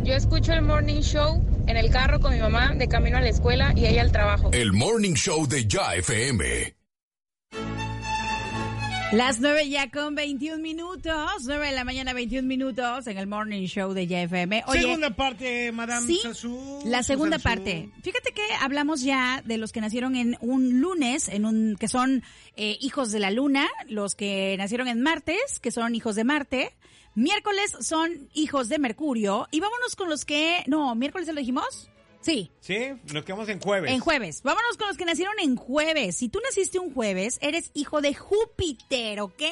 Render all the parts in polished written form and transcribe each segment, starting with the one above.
Yo escucho el Morning Show en el carro con mi mamá de camino a la escuela y ella al trabajo. El Morning Show de Ya FM. Las 9 ya con 21 minutos, 9 de la mañana 21 minutos en el Morning Show de Ya FM. Oye, segunda parte, Madame sí, Sassou. La segunda parte. Fíjate que hablamos ya de los que nacieron en un lunes, que son hijos de la luna, los que nacieron en martes, que son hijos de Marte, miércoles son hijos de Mercurio, y vámonos con los que... No, ¿miércoles se lo dijimos? Sí. Sí, nos quedamos en jueves. En jueves. Vámonos con los que nacieron en jueves. Si tú naciste un jueves, eres hijo de Júpiter, ¿ok?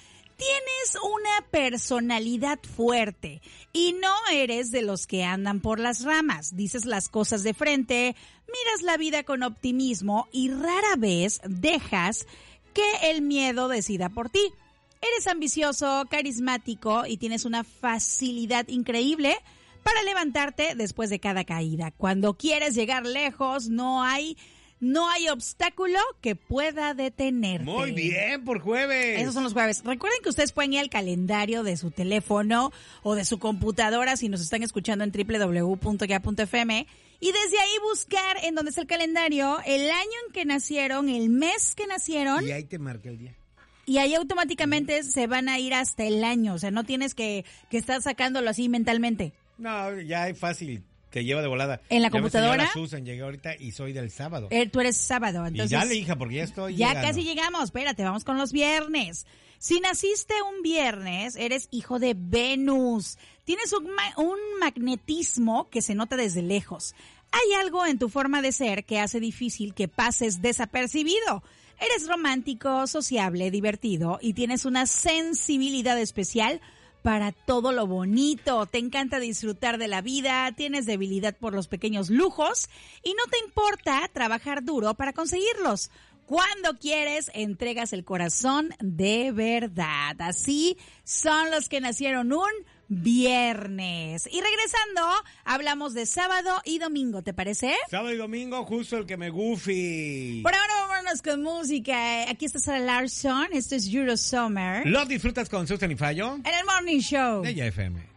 Tienes una personalidad fuerte y no eres de los que andan por las ramas. Dices las cosas de frente, miras la vida con optimismo y rara vez dejas que el miedo decida por ti. Eres ambicioso, carismático y tienes una facilidad increíble para levantarte después de cada caída. Cuando quieres llegar lejos, no hay obstáculo que pueda detenerte. Muy bien, por jueves. Esos son los jueves. Recuerden que ustedes pueden ir al calendario de su teléfono o de su computadora si nos están escuchando en www.ya.fm y desde ahí buscar en donde está el calendario el año en que nacieron, el mes que nacieron. Y ahí te marca el día. Y ahí automáticamente se van a ir hasta el año. O sea, no tienes que estar sacándolo así mentalmente. No, ya es fácil, te lleva de volada. ¿En la computadora? La Susan, llegué ahorita y soy del sábado. Tú eres sábado, entonces. Y dale, hija, porque ya estoy Ya llegando. casi llegamos, espérate, vamos con los viernes. Si naciste un viernes, eres hijo de Venus. Tienes un magnetismo que se nota desde lejos. Hay algo en tu forma de ser que hace difícil que pases desapercibido. Eres romántico, sociable, divertido y tienes una sensibilidad especial para todo lo bonito. Te encanta disfrutar de la vida, tienes debilidad por los pequeños lujos y no te importa trabajar duro para conseguirlos. Cuando quieres, entregas el corazón de verdad. Así son los que nacieron un viernes. Y regresando, hablamos de sábado y domingo, ¿te parece? Sábado y domingo, justo el que me goofy. Por ahora vámonos con música. Aquí está Sarah Larsson, esto es Euro Summer. ¿Lo disfrutas con Susan y Fallo? En el Morning Show De Ya FM.